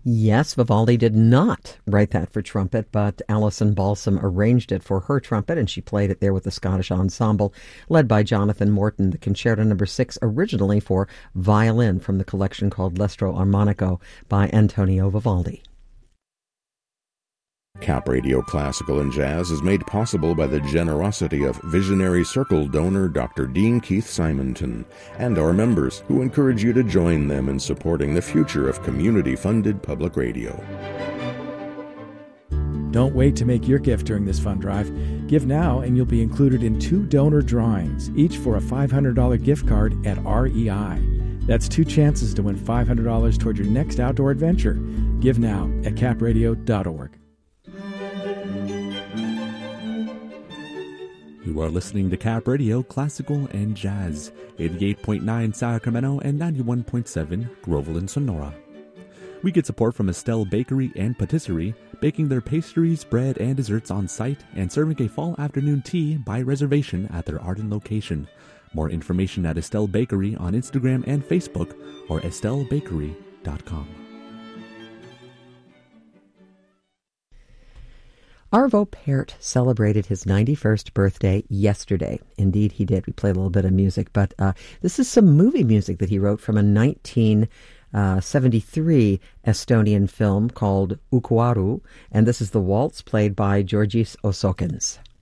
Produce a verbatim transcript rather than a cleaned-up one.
Yes, Vivaldi did not write that for trumpet, but Alison Balsam arranged it for her trumpet, and she played it there with the Scottish Ensemble, led by Jonathan Morton. The Concerto Number Six, originally for violin from the collection called L'Estro Armonico by Antonio Vivaldi. Cap Radio Classical and Jazz is made possible by the generosity of visionary Circle donor Doctor Dean Keith Simonton and our members, who encourage you to join them in supporting the future of community-funded public radio. Don't wait to make your gift during this fund drive. Give now and you'll be included in two donor drawings, each for a five hundred dollars gift card at R E I. That's two chances to win five hundred dollars toward your next outdoor adventure. Give now at cap radio dot org. You are listening to Cap Radio Classical and Jazz, eighty-eight point nine Sacramento and ninety-one point seven Groveland, Sonora. We get support from Estelle Bakery and Patisserie, baking their pastries, bread, and desserts on site and serving a fall afternoon tea by reservation at their Arden location. More information at Estelle Bakery on Instagram and Facebook or estelle bakery dot com. Arvo Pärt celebrated his ninety-first birthday yesterday. Indeed, he did. We played a little bit of music, but uh, this is some movie music that he wrote from a nineteen seventy-three Estonian film called Uku Aru, and this is the waltz played by Georgis Osokins.